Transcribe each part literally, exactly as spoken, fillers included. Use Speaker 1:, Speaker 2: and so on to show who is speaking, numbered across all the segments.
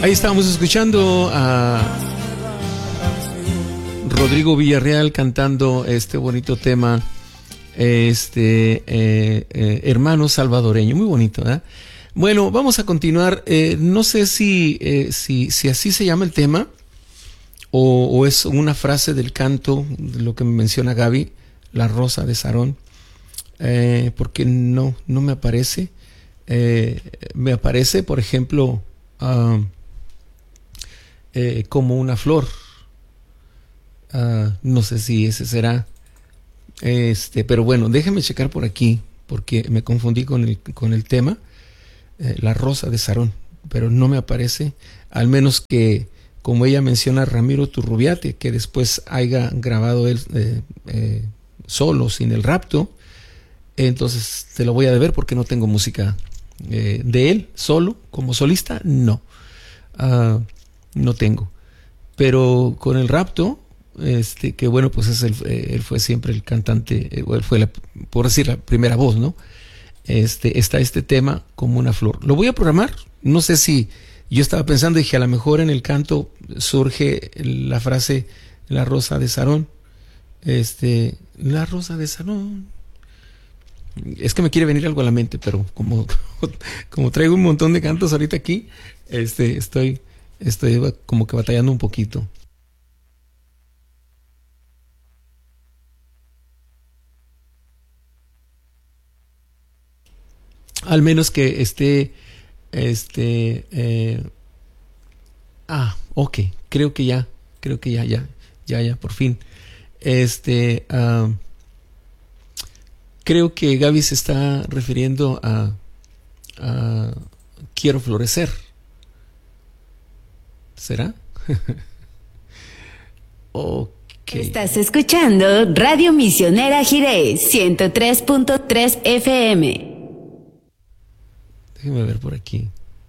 Speaker 1: Ahí estábamos escuchando a Rodrigo Villarreal cantando este bonito tema, este eh, eh, hermano salvadoreño, muy bonito, ¿verdad? Bueno, vamos a continuar. Eh, no sé si, eh, si si así se llama el tema o, o es una frase del canto, de lo que me menciona Gaby, La Rosa de Sarón, eh, porque no no me aparece. Eh, me aparece, por ejemplo, uh, eh, como una flor. Uh, no sé si ese será. Este, pero bueno, déjeme checar por aquí, porque me confundí con el, con el tema. Eh, la Rosa de Sarón, pero no me aparece, al menos que, como ella menciona, Ramiro Turrubiate, que después haya grabado él eh, eh, solo, sin el rapto. Entonces te lo voy a deber porque no tengo música eh, de él, solo, como solista, no. Uh, no tengo. Pero con el rapto, este, que bueno, pues es el, eh, él fue siempre el cantante, eh, él fue, la, por decir, la primera voz, ¿no? Este, está este tema, Como una flor. Lo voy a programar. No sé si, yo estaba pensando, dije, a lo mejor en el canto surge la frase La Rosa de Sarón. Este, La Rosa de Sarón. Es que me quiere venir algo a la mente, pero como, como traigo un montón de cantos ahorita aquí, este, estoy, estoy como que batallando un poquito. Al menos que esté, este, eh, ah, ok, creo que ya, creo que ya, ya, ya, ya, por fin. Este, uh, creo que Gaby se está refiriendo a, a Quiero Florecer. ¿Será? Ok.
Speaker 2: Estás escuchando Radio Misionera Jiré, ciento tres punto tres F M.
Speaker 1: Déjeme ver por aquí.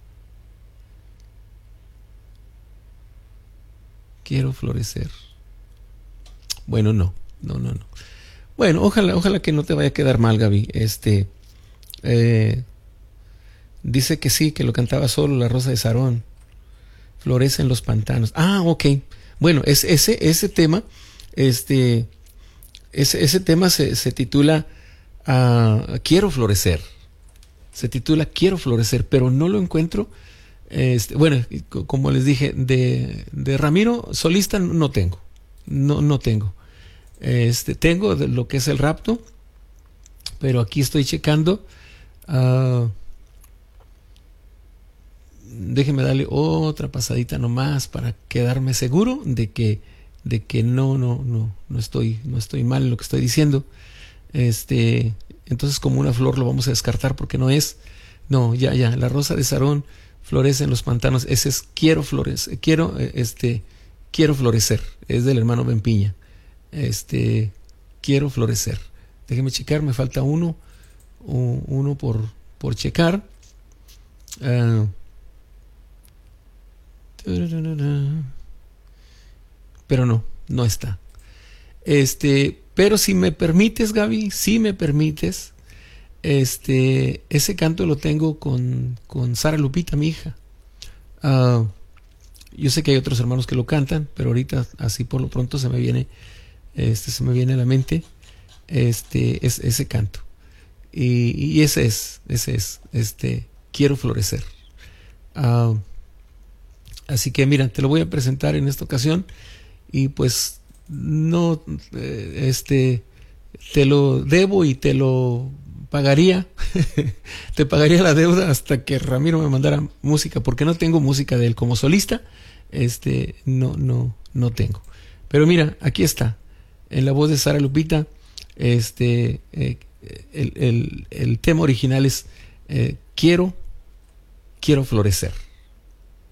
Speaker 1: Quiero florecer. Bueno, no, no, no, no. Bueno, ojalá, ojalá que no te vaya a quedar mal, Gaby. Este, eh, dice que sí, que lo cantaba solo, La Rosa de Sarón. Florece en los pantanos. Ah, ok. Bueno, es, ese, ese tema, este, ese, ese tema se, se titula uh, Quiero Florecer. Se titula Quiero Florecer, pero no lo encuentro. Este, bueno, como les dije, de, de Ramiro solista no tengo. No, no tengo. Este, tengo de lo que es el rapto, pero aquí estoy checando. Uh, déjeme darle otra pasadita nomás para quedarme seguro de que, de que no, no, no, no estoy, no estoy mal en lo que estoy diciendo. Este. Entonces, Como una flor lo vamos a descartar porque no es. No, ya, ya. La Rosa de Sarón florece en los pantanos. Ese es Quiero Florecer. Quiero, este, quiero florecer. Es del hermano Bempiña. Este, Quiero Florecer. Déjeme checar. Me falta uno. Uno por, por checar. Uh, pero no, no está. Este. Pero si me permites, Gaby, si me permites, este, ese canto lo tengo con, con Sara Lupita, mi hija. Uh, yo sé que hay otros hermanos que lo cantan, pero ahorita así por lo pronto se me viene, este, se me viene a la mente, este, es, ese canto. Y, y ese es, ese es, este, Quiero Florecer. Uh, así que mira, te lo voy a presentar en esta ocasión y pues no, eh, este, te lo debo y te lo pagaría, te pagaría la deuda hasta que Ramiro me mandara música, porque no tengo música de él como solista, este, no, no, no tengo. Pero mira, aquí está, en la voz de Sara Lupita, este, eh, el, el, el tema original es eh, Quiero, quiero florecer.